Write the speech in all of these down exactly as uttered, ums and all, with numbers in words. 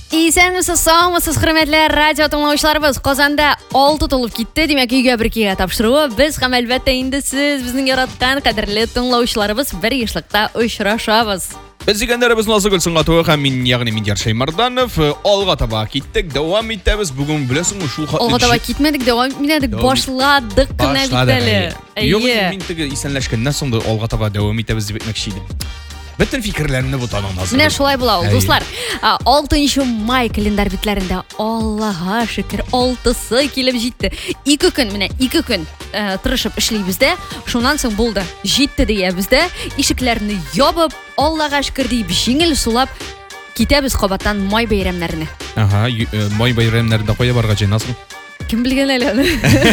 Esənmisiz, sağmısız, hürmetli radio tinglovchilarimiz. Qozonda olti to'lib ketdi. Demak, uyga bir kiga topshiruvi. Biz ham albatta endi siz bizning yaratgan qadrli tinglovchilarimiz bir yoshliqda uchrashamiz. Biz deganlarimiz nozik bo'lsin qatoq ham men, ya'ni Midyar Shaymardanov olg'a toba ketdik. Davom etamiz. Bugun bilasizmi shu olg'a toba ketmadik, davom etmadik, boshladik qana bitali. Yo'q, men tega esanlashgandan so'ng olg'a toba davom etamiz deb aytmoqchi edim. Bütün fikrlerini bu tanımlasın. Mine şolay bulaq, dostlar. oltinchi may kalendar bitlarında Allah'a şükür oltisi kelib jetdi. ikki kun, mine ikki kun tırışıp işleybizde. Şundan so'ng bo'ldi. Jetdi deyabizda. Eshiklarni yopib, Allah'a şükür deyib jengil sulab ketamiz qabatdan may bayramlarini. Aha, may bayramlarida qo'ya borgacha nasıl? Kim bilgan alani?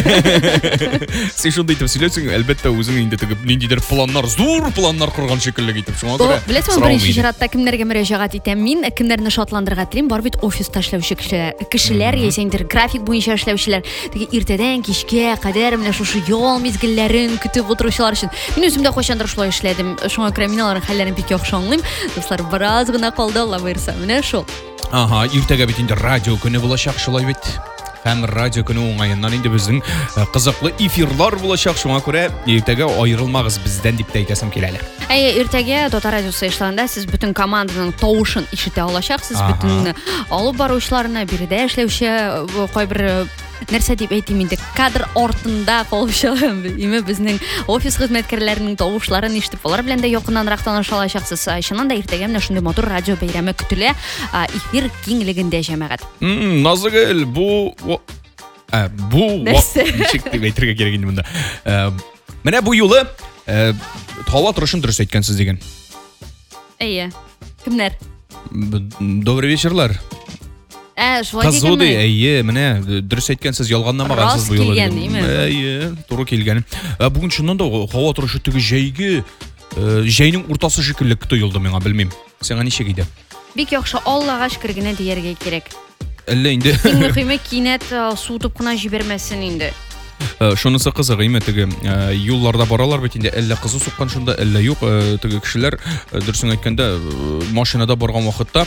Sen shunday deb сөйләсең, albatta o'zing endi tegib nindidir planlar, zo'r planlar qurgan shekilli ketib. Shunga ko'ra. Bilasizmi, birinchi sharatda kimlarga murojaat etaman? Men kimlarni shodlantirga tilayman? Bor bit ofis tashlovchi kishilar, yesangdir grafik bo'yicha ishlovchilar, tege ertadan kechga qadar mana shu yo'l mezgillarini kutib o'tiruvchilar uchun. Men o'zimda qo'shandir shular ishladim. Shunga ko'ra men ularning hallarini bek yaxshi anglayman. Do'stlar, birozgina qoldi, Alloh buyursa. Mana shu. Aha, ertaga bit endi radio kuni bo'lacak shulay bit. Hem radyo kuni o'ng'ayından endi bizning qiziqli efirlar bo'lacak. Shunga ko'ra ertaga ayrilmag'iz bizdan deb aytasam keladi. Ay, ertaga Dota radiosi ishlanda siz butun komandaning tovushini eshita olasiz. Butun olib boruvchilarni, birida ishlovchi qo'y bir narsa deb aytaymi, endi kadr ortida qolishadi. Imi bizning ofis xizmatkorlarining tovushlarini eshitib, ular bilan da yaqinroq tanisha olasiz. Shundan da ertaga mana shunday motor radio bayrami kutila, efir kengligida jamoat. Hmm, Nazigul, bu bu nechik deb aytishga kerak endi bunda. Mana bu yo'li havo turishini durust aytgansiz degan. Ayya. Kimlar? Добрый вечерлар. Qazodi, ayye, mana durust aytgansiz, yolg'onlamagansiz bu yo'lda. Ayye, to'g'ri kelgan. Bugun shundan da havo turishi tegi joyga, joyning o'rtasi shekilli tuyuldi menga, bilmayman. Senga necha edi? Bek yaxshi, Allohga shukrgina deyarga kerak. Alla endi. Eng muhimi kinat suvtib qana jibermasin endi. Shunisi qiziq, imi tegi yo'llarda boralar bit endi alla qizi suqqan shunda, alla yo'q. Tegi kishilar durusini aytganda mashinada borgan vaqtda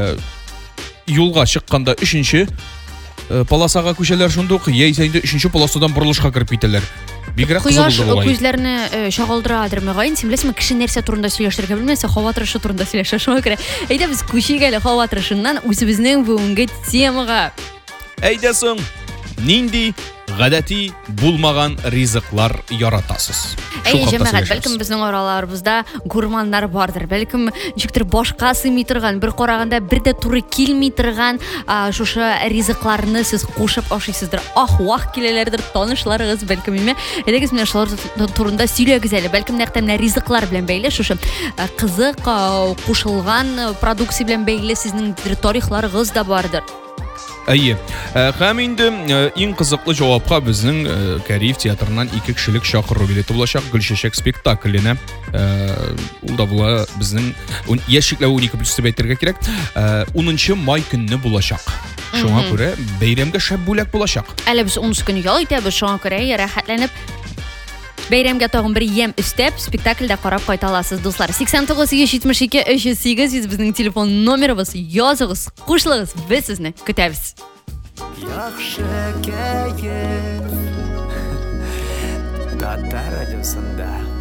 yo'lga chiqqanda uchinchi polosaga ko'chalar shundoq, yaysangda uchinchi polosadan burilishga kirib ketadilar. Begra qiziq bo'ldi. Quyosh ko'zlarini shag'ildiradi, mag'ayin, sen bilasizmi, kishi narsa turida söylashtirga bilmasa, havo turishi turida söylashar. Shunga ko'ra, ayda biz ko'chaga havo turishidan o'zimizning bugungi temaga aydasin. Nindi g'adati bo'lmagan rizqlar yaratasiz. Ey jamoat, balkim bizning oralarimizda gurmanlar bordir. Balkim nechikdir boshqasi mitirgan, bir qaraganda birda turi kelmitirgan shusha rizqlarni siz qo'shib oshysizdir. Ah, vaqt kelalardir tanishlaringiz balkim nima. Edagiz men shular turida сөйләгез, balkim naqtamlar rizqlar bilan bog'liq shusha qiziq qo'shilgan produksiya bilan bog'liq sizning tarixlaringiz da bordir. Ayy, ham endi eng qiziqli javobga bizning Kariyev teatridan ikki kishilik chaqiruv bileti bo'lacak. Gulshashak spektaklini unda bo'la bizning yashiklar o'n ikki plus deb aytishga kerak. o'ninchi may kunni bo'lacak. Shunga ko'ra bayramga shab bo'lak bo'lacak. Hali biz o'ninchi kuni yo'l aytamiz, shunga ko'ra rahatlanib bayramga tog'in bir yem istab spektaklda qarab qayta olasiz do'stlar. sakson to'qqiz yetmish ikki uch yuz sakkiz bizning telefon nomerimiz. Yozig'iz, qo'shiling'iz, biz sizni kutamiz. Yaxshi kayf Dota radiosida.